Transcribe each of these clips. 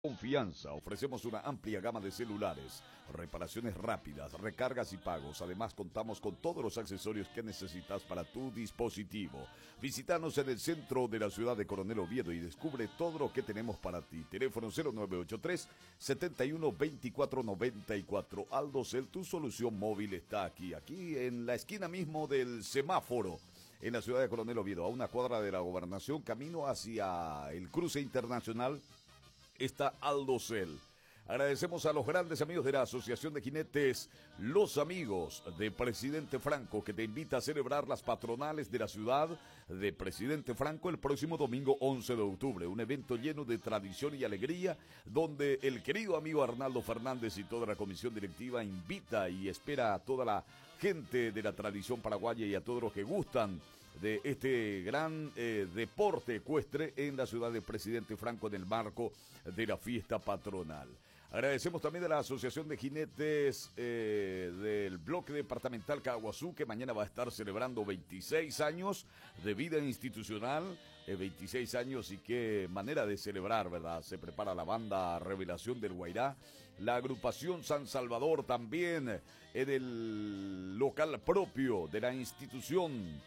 Confianza, ofrecemos una amplia gama de celulares, reparaciones rápidas, recargas y pagos. Además, contamos con todos los accesorios que necesitas para tu dispositivo. Visítanos en el centro de la ciudad de Coronel Oviedo y descubre todo lo que tenemos para ti. Teléfono 0983 71 24 94. Aldocel, tu solución móvil está aquí en la esquina mismo del semáforo. En la ciudad de Coronel Oviedo, a una cuadra de la Gobernación, camino hacia el cruce internacional, está Aldocel. Agradecemos a los grandes amigos de la Asociación de Jinetes, los amigos de Presidente Franco, que te invita a celebrar las patronales de la ciudad de Presidente Franco el próximo domingo 11 de octubre. Un evento lleno de tradición y alegría, donde el querido amigo Arnaldo Fernández y toda la comisión directiva invita y espera a toda la gente de la tradición paraguaya y a todos los que gustan de este gran deporte ecuestre en la ciudad de Presidente Franco en el marco de la fiesta patronal. Agradecemos también a la Asociación de Jinetes del Bloque Departamental Caguazú, que mañana va a estar celebrando 26 años de vida institucional, 26 años, y qué manera de celebrar, ¿verdad? Se prepara la banda Revelación del Guairá, la agrupación San Salvador también en el local propio de la institución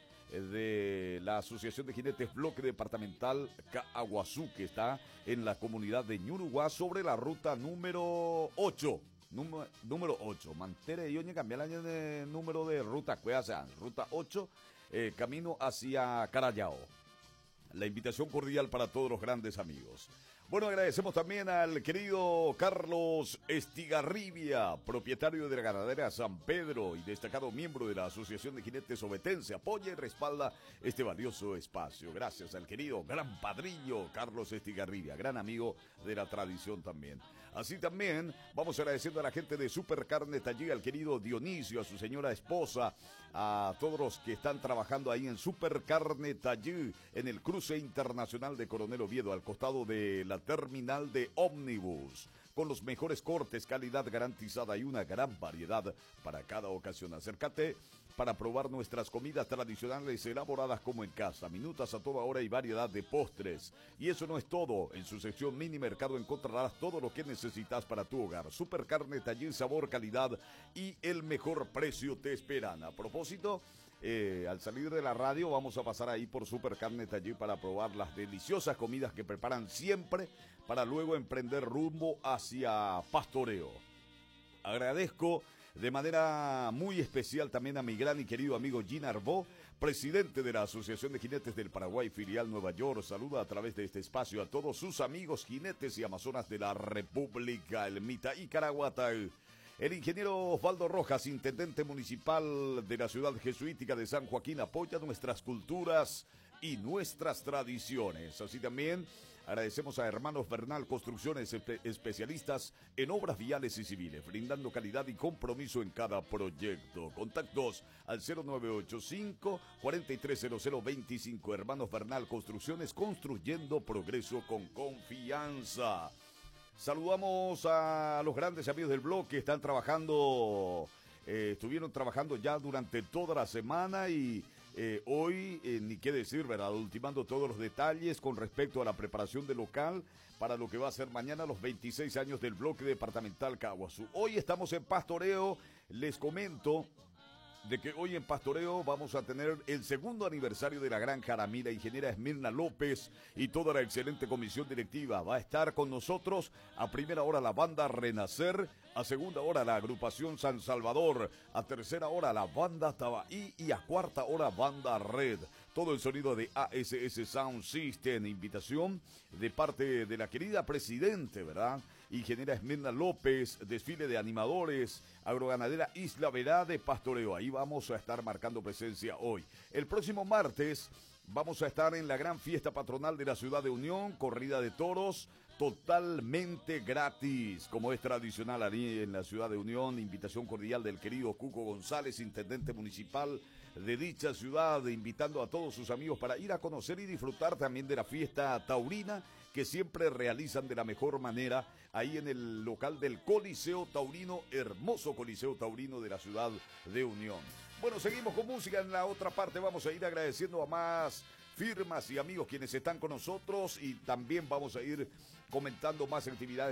de la Asociación de Jinetes Bloque Departamental Caguazú, que está en la comunidad de Ñuruguá sobre la ruta número 8. Número 8. Mantere y Oña cambiar el año de número de ruta, o sea, ruta 8, camino hacia Carayao. La invitación cordial para todos los grandes amigos. Bueno, agradecemos también al querido Carlos Estigarribia, propietario de la ganadera San Pedro y destacado miembro de la Asociación de Jinetes Ovetense. Apoya y respalda este valioso espacio. Gracias al querido gran padrino Carlos Estigarribia, gran amigo de la tradición también. Así también vamos agradeciendo a la gente de Supercarne Tallí, al querido Dionisio, a su señora esposa, a todos los que están trabajando ahí en Supercarne Tallí, en el cruce internacional de Coronel Oviedo, al costado de la terminal de ómnibus, con los mejores cortes, calidad garantizada y una gran variedad para cada ocasión. Acércate para probar nuestras comidas tradicionales elaboradas como en casa, minutas a toda hora y variedad de postres. Y eso no es todo, en su sección mini mercado encontrarás todo lo que necesitas para tu hogar. Supercarne Tallí, sabor, calidad y el mejor precio te esperan. A propósito, al salir de la radio vamos a pasar ahí por Supercarne Tallí para probar las deliciosas comidas que preparan siempre, para luego emprender rumbo hacia Pastoreo. Agradezco de manera muy especial también a mi gran y querido amigo Gin Arbó, presidente de la Asociación de Jinetes del Paraguay, filial Nueva York. Saluda a través de este espacio a todos sus amigos jinetes y amazonas de la República, el Mita y Caraguatay. El ingeniero Osvaldo Rojas, intendente municipal de la ciudad jesuítica de San Joaquín, apoya nuestras culturas y nuestras tradiciones. Así también agradecemos a Hermanos Bernal Construcciones, especialistas en obras viales y civiles, brindando calidad y compromiso en cada proyecto. Contactos al 0985-430025. Hermanos Bernal Construcciones, construyendo progreso con confianza. Saludamos a los grandes amigos del blog que están trabajando, estuvieron trabajando ya durante toda la semana y hoy, ni qué decir, ¿verdad? Ultimando todos los detalles con respecto a la preparación del local para lo que va a ser mañana los 26 años del bloque departamental Caguazú. Hoy estamos en Pastoreo, les comento de que hoy en Pastoreo vamos a tener el segundo aniversario de la Granja Aramí. La ingeniera Esmirna López y toda la excelente comisión directiva va a estar con nosotros. A primera hora la banda Renacer, a segunda hora la agrupación San Salvador, a tercera hora la banda Tabaí y a cuarta hora banda Red. Todo el sonido de ASS Sound System. Invitación de parte de la querida presidente, ¿verdad? Ingeniera Esmirna López, desfile de animadores, agroganadera Isla Verá de Pastoreo. Ahí vamos a estar marcando presencia hoy. El próximo martes vamos a estar en la gran fiesta patronal de la ciudad de Unión, corrida de toros, totalmente gratis, como es tradicional ahí en la ciudad de Unión. Invitación cordial del querido Cuco González, intendente municipal de dicha ciudad, invitando a todos sus amigos para ir a conocer y disfrutar también de la fiesta taurina, que siempre realizan de la mejor manera ahí en el local del Coliseo Taurino, hermoso Coliseo Taurino de la ciudad de Unión. Bueno, seguimos con música. En la otra parte vamos a ir agradeciendo a más firmas y amigos quienes están con nosotros, y también vamos a ir comentando más actividades